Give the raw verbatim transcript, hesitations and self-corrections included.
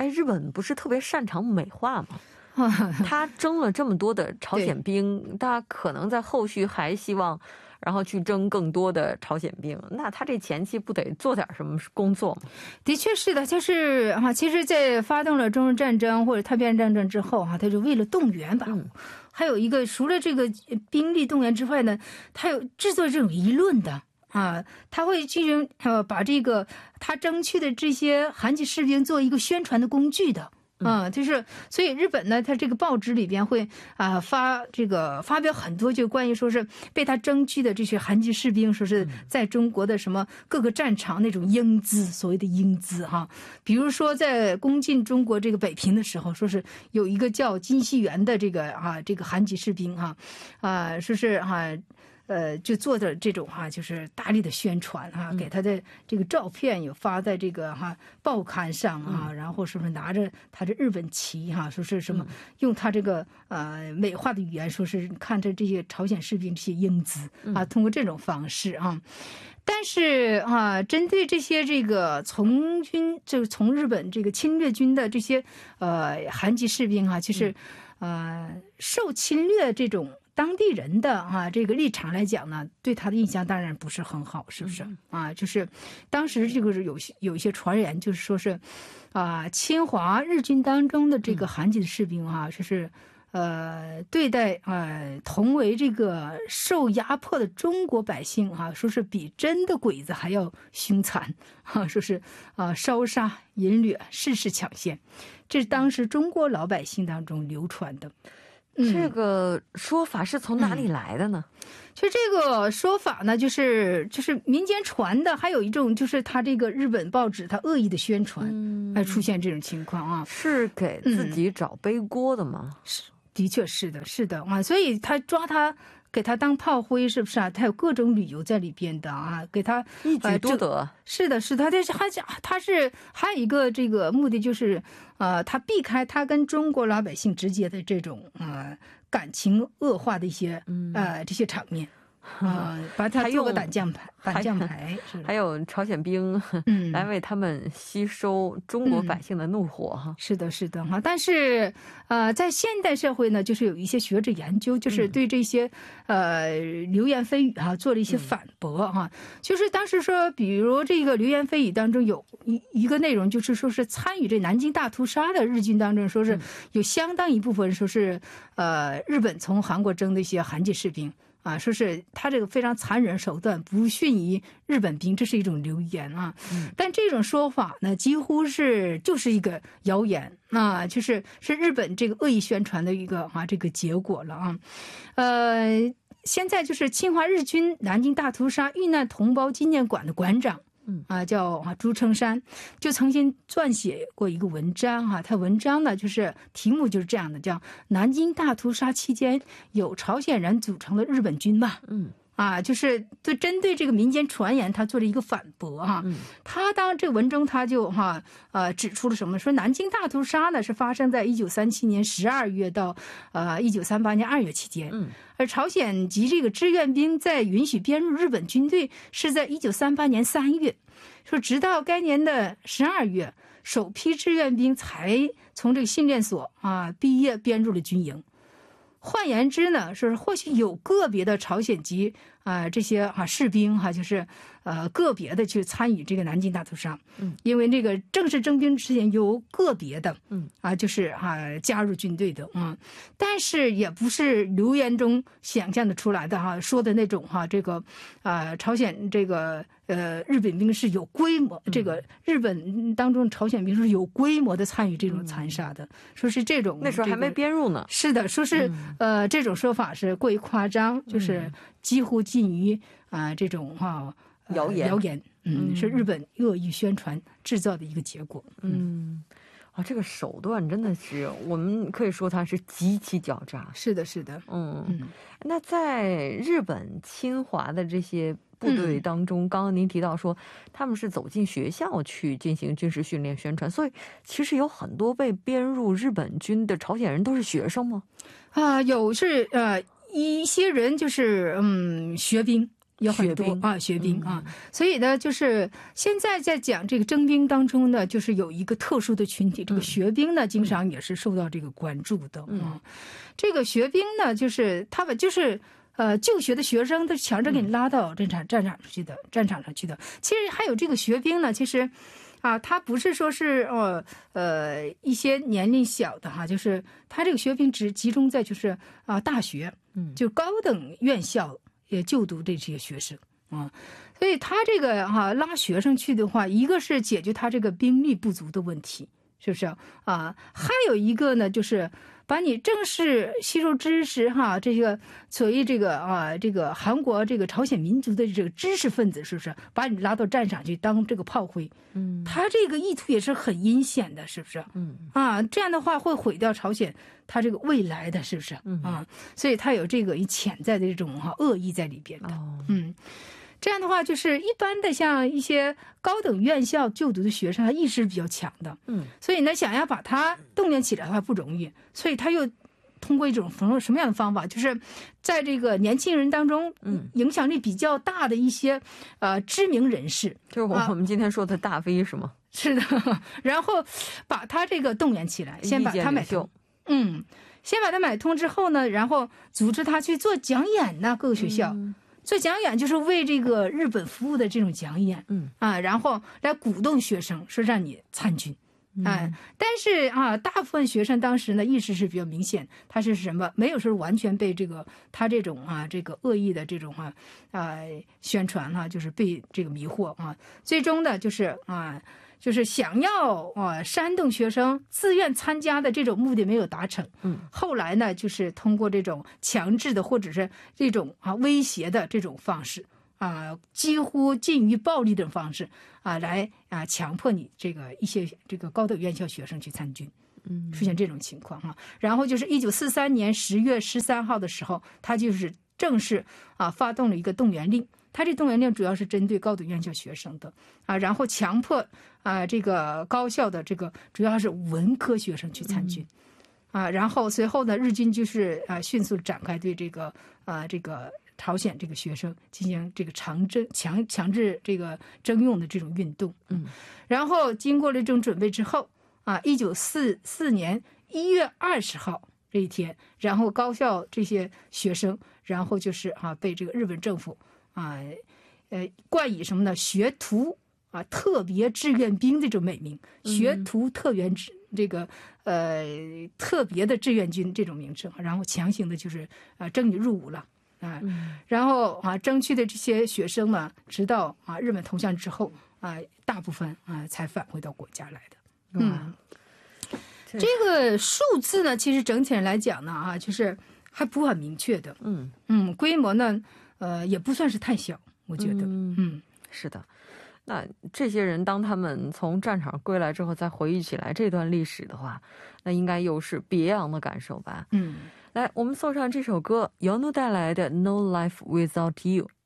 哎，日本不是特别擅长美化吗？他征了这么多的朝鲜兵，他可能在后续还希望然后去征更多的朝鲜兵，那他这前期不得做点什么工作吗？ 的确是的，就是啊，其实在发动了中日战争或者太平洋战争之后哈，他就为了动员吧、嗯、还有一个除了这个兵力动员之外呢，他有制作这种舆论的啊，他会进行呃把这个他争取的这些韩籍士兵做一个宣传的工具的。嗯，就是所以日本呢，他这个报纸里边会啊、呃、发这个发表很多就关于说是被他征集的这些韩籍士兵，说是在中国的什么各个战场那种英姿，所谓的英姿哈，比如说在攻进中国这个北平的时候，说是有一个叫金熙元的这个啊这个韩籍士兵哈啊说是哈。呃，就做的这种哈、啊，就是大力的宣传哈、啊，给他的这个照片有发在这个哈、啊、报刊上啊，嗯、然后说是拿着他的日本旗哈、啊，说是什么、嗯、用他这个呃美化的语言，说是看着这些朝鲜士兵这些英姿啊，通过这种方式啊。但是啊，针对这些这个从军，就是从日本这个侵略军的这些呃韩籍士兵啊，其实呃受侵略这种。当地人的啊这个立场来讲呢，对他的印象当然不是很好，是不是啊？就是当时这个有有一些传言，就是说是啊，侵华日军当中的这个韩籍的士兵啊，就是呃对待呃同为这个受压迫的中国百姓啊，说是比真的鬼子还要凶残啊，说是啊烧杀淫掠，事事抢先，这是当时中国老百姓当中流传的。 这个说法是从哪里来的呢？ 嗯、其实这个说法呢，就是就是民间传的，还有一种就是他这个日本报纸他恶意的宣传，哎、嗯，出现这种情况啊， 是给自己找背锅的吗？ 嗯、是，的确是的，是的啊，所以他抓他。给他当炮灰是不是啊？他有各种理由在里边的啊，给他一举多得。呃、 是的，是的，他他他是还有一个这个目的就是，呃，他避开他跟中国老百姓直接的这种呃感情恶化的一些呃这些场面。啊、呃，把他做个挡箭牌，挡箭牌， 还有朝鲜兵、嗯、来为他们吸收中国百姓的怒火哈、嗯。 是的，是的哈。但是呃，在现代社会呢，就是有一些学者研究，就是对这些、嗯、呃流言蜚语哈做了一些反驳哈、嗯。就是当时说，比如这个流言蜚语当中有一一个内容，就是说是参与这南京大屠杀的日军当中，说是有相当一部分说是呃日本从韩国征的一些韩籍士兵。啊，说是他这个非常残忍手段不逊于日本兵，这是一种流言啊。嗯、但这种说法呢，几乎是就是一个谣言啊，就是是日本这个恶意宣传的一个啊这个结果了啊。呃，现在就是侵华日军南京大屠杀遇难同胞纪念馆的馆长。嗯啊，叫啊朱成山，就曾经撰写过一个文章哈、啊，他文章呢就是题目就是这样的，叫南京大屠杀期间有朝鲜人组成了日本军吧，嗯啊，就是对针对这个民间传言，他做了一个反驳哈、啊。嗯、他当这个文中他就哈呃指出了什么？说南京大屠杀呢是发生在一九三七年十二月到呃一九三八年二月期间，嗯，而朝鲜及这个志愿兵在允许编入日本军队是在一九三八年三月，说直到该年的十二月，首批志愿兵才从这个训练所啊毕业编入了军营。换言之呢，是或许有个别的朝鲜籍啊、呃、这些啊士兵哈、啊，就是呃个别的去参与这个南京大屠杀，嗯，因为这个正式征兵之前有个别的，嗯啊就是啊加入军队的啊、嗯，但是也不是流言中想象的出来的哈、啊，说的那种哈、啊、这个啊朝鲜这个呃日本兵是有规模，嗯、这个日本当中朝鲜兵是有规模的参与这种残杀的，嗯、说是这种、 那时候还没编入呢， 这个、是的，说是。嗯呃，这种说法是过于夸张，就是几乎近于啊、呃、这种哈、 呃、谣言， 谣言，嗯，嗯是日本恶意宣传制造的一个结果。 嗯，啊、哦，这个手段真的是，我们可以说它是极其狡诈。 是的，是的， 嗯嗯。那在日本侵华的这些部队当中，嗯、刚刚您提到说他们是走进学校去进行军事训练宣传，所以其实有很多被编入日本军的朝鲜人都是学生吗？ 啊、呃，有是呃一些人就是嗯学兵， 有很多啊，学兵啊，所以呢，就是现在在讲这个征兵当中呢，就是有一个特殊的群体，这个学兵呢，经常也是受到这个关注的啊。这个学兵呢，就是他们就是呃就学的学生，都强制给你拉到战场战场上去的，战场上去的。其实还有这个学兵呢，其实啊，他不是说是呃呃一些年龄小的哈，就是他这个学兵只集中在就是啊大学，嗯，就高等院校。也就读这些学生啊，所以他这个哈、啊、拉学生去的话，一个是解决他这个兵力不足的问题，是不是啊？还有一个呢，就是把你正式吸收知识哈，这个所谓这个啊这个韩国这个朝鲜民族的这个知识分子，是不是把你拉到战场去当这个炮灰？嗯，他这个意图也是很阴险的，是不是？嗯啊，这样的话会毁掉朝鲜他这个未来的，是不是？嗯啊，所以他有这个潜在的这种哈、啊、恶意在里边的。哦、嗯，这样的话就是一般的像一些高等院校就读的学生，他意识比较强的。嗯，所以呢，想要把他动员起来的话不容易，所以他又通过一种什么样的方法，就是在这个年轻人当中，嗯，影响力比较大的一些呃知名人士， 就是我们今天说的大 V 是吗？ 是的，然后把他这个动员起来，先把他买通，嗯，先把他买通之后呢，然后组织他去做讲演呢，各个学校、嗯、做讲演，就是为这个日本服务的这种讲演，嗯啊，然后来鼓动学生说让你参军。哎、嗯，但是啊，大部分学生当时呢意识是比较明显，他是什么？没有说完全被这个他这种啊这个恶意的这种啊啊宣传哈、啊，就是被这个迷惑啊，最终呢就是啊就是想要啊煽动学生自愿参加的这种目的没有达成。嗯，后来呢就是通过这种强制的或者是这种啊威胁的这种方式。啊，几乎近于暴力的方式啊，来啊强迫你这个一些这个高等院校学生去参军，嗯，出现这种情况哈、啊。然后就是一九四三年十月十三号的时候，他就是正式啊发动了一个动员令。他这动员令主要是针对高等院校学生的啊，然后强迫啊这个高校的这个主要是文科学生去参军，嗯、啊，然后随后呢，日军就是啊迅速展开对这个啊这个。朝鲜这个学生进行这个强征强强制这个征用的这种运动，嗯，然后经过了这种准备之后，啊，一九四四年一月二十号这一天，然后高校这些学生，然后就是啊被这个日本政府啊，呃冠以什么呢？学徒啊特别志愿兵这种美名，学徒特别志这个呃特别的志愿军这种名称，然后强行的就是啊征你入伍了。啊，然后啊，争取的这些学生呢，直到啊日本投降之后啊，大部分啊才返回到国家来的。嗯，这个数字呢，其实整体来讲呢，啊，就是还不很明确的。嗯嗯，规模呢，呃，也不算是太小，我觉得。嗯，嗯是的。那这些人当他们从战场归来之后，再回忆起来这段历史的话，那应该又是别样的感受吧？嗯。来，我们送上这首歌，姚奴带来的《No Life Without You》。